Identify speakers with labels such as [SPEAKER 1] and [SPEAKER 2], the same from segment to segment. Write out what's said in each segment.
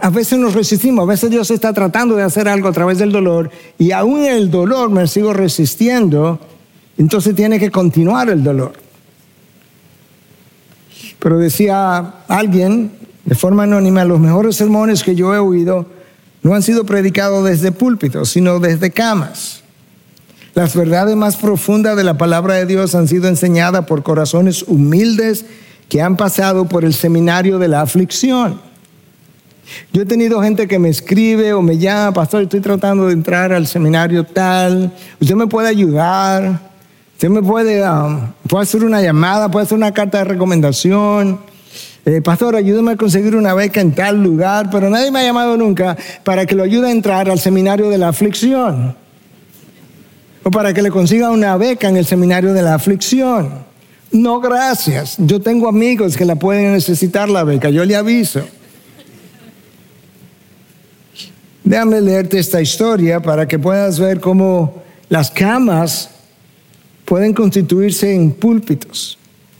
[SPEAKER 1] a veces nos resistimos, a veces Dios está tratando de hacer algo a través del dolor y aún en el dolor me sigo resistiendo, entonces tiene que continuar el dolor. Pero decía alguien de forma anónima, los mejores sermones que yo he oído no han sido predicados desde púlpitos, sino desde camas. Las verdades más profundas de la palabra de Dios han sido enseñadas por corazones humildes que han pasado por el seminario de la aflicción. Yo he tenido gente que me escribe o me llama, pastor, estoy tratando de entrar al seminario tal, usted me puede ayudar, usted me puede hacer una llamada, puede hacer una carta de recomendación. Pastor, ayúdame a conseguir una beca en tal lugar, pero nadie me ha llamado nunca para que lo ayude a entrar al seminario de la aflicción o para que le consiga una beca en el seminario de la aflicción. No, gracias. Yo tengo amigos que la pueden necesitar la beca, yo le aviso. Déjame leerte esta historia para que puedas ver cómo las camas pueden constituirse en púlpitos.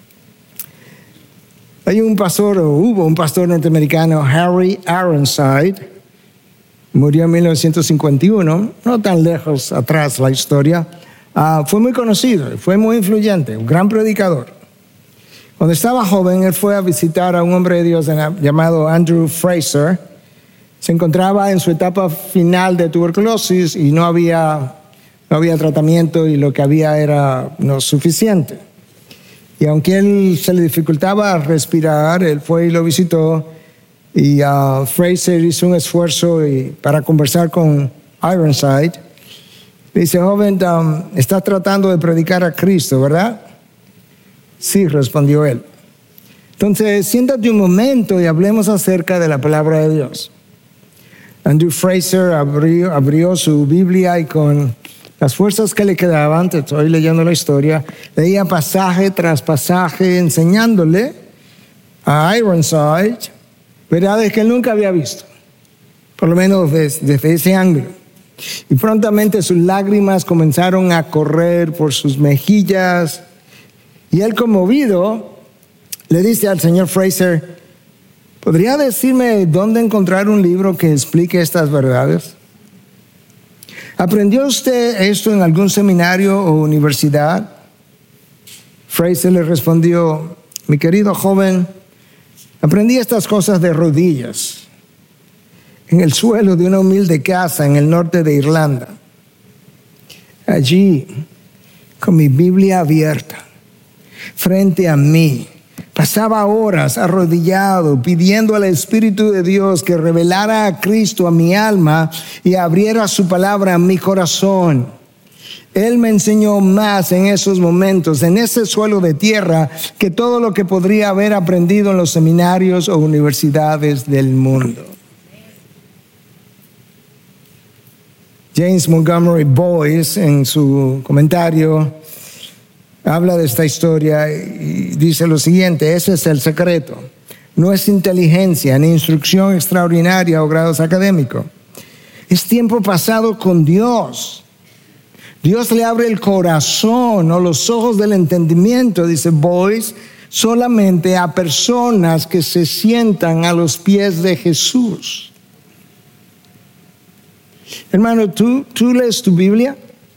[SPEAKER 1] Hubo un pastor norteamericano, Harry Ironside, murió en 1951, no tan lejos atrás la historia. Fue muy conocido, fue muy influyente, un gran predicador. Cuando estaba joven, él fue a visitar a un hombre de Dios llamado Andrew Fraser. Se encontraba en su etapa final de tuberculosis y no había tratamiento y lo que había era no suficiente. Y aunque él se le dificultaba respirar, él fue y lo visitó y Fraser hizo un esfuerzo para conversar con Ironside. Le dice, joven, estás tratando de predicar a Cristo, ¿verdad? Sí, respondió él. Entonces, siéntate un momento y hablemos acerca de la palabra de Dios. Andrew Fraser abrió su Biblia y con las fuerzas que le quedaban, te estoy leyendo la historia, leía pasaje tras pasaje enseñándole a Ironside verdades que él nunca había visto, por lo menos desde ese ángulo. Y prontamente sus lágrimas comenzaron a correr por sus mejillas y él, conmovido, le dice al señor Fraser, ¿podría decirme dónde encontrar un libro que explique estas verdades? ¿Aprendió usted esto en algún seminario o universidad? Fraser le respondió, mi querido joven, aprendí estas cosas de rodillas, en el suelo de una humilde casa en el norte de Irlanda. Allí, con mi Biblia abierta, frente a mí, pasaba horas arrodillado pidiendo al Espíritu de Dios que revelara a Cristo a mi alma y abriera su palabra a mi corazón. Él me enseñó más en esos momentos, en ese suelo de tierra, que todo lo que podría haber aprendido en los seminarios o universidades del mundo. James Montgomery Boyce, en su comentario, habla de esta historia y dice lo siguiente, ese es el secreto. No es inteligencia, ni instrucción extraordinaria o grados académicos. Es tiempo pasado con Dios. Dios le abre el corazón o los ojos del entendimiento, dice Boyce, solamente a personas que se sientan a los pies de Jesús. Hermano, ¿tú lees tu Biblia?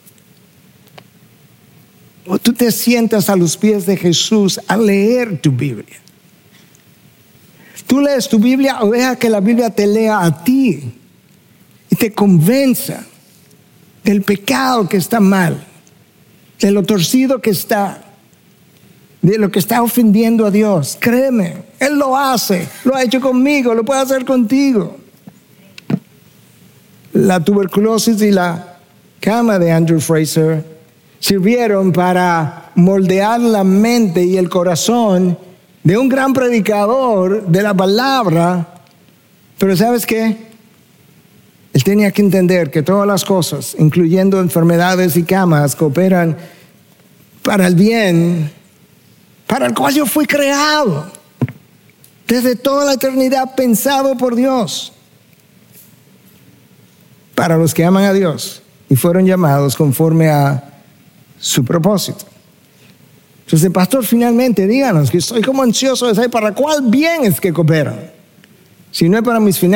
[SPEAKER 1] ¿O tú te sientas a los pies de Jesús a leer tu Biblia? ¿Tú lees tu Biblia o deja que la Biblia te lea a ti y te convenza del pecado que está mal, de lo torcido que está, de lo que está ofendiendo a Dios? Créeme, Él lo hace, lo ha hecho conmigo, lo puede hacer contigo. La tuberculosis y la cama de Andrew Fraser sirvieron para moldear la mente y el corazón de un gran predicador de la palabra. Pero ¿sabes qué? Él tenía que entender que todas las cosas, incluyendo enfermedades y camas, cooperan para el bien para el cual yo fui creado desde toda la eternidad, pensado por Dios, para los que aman a Dios y fueron llamados conforme a su propósito. Entonces, pastor, finalmente díganos, que estoy como ansioso de saber para cuál bien es que cooperan. Si no es para mis finanzas,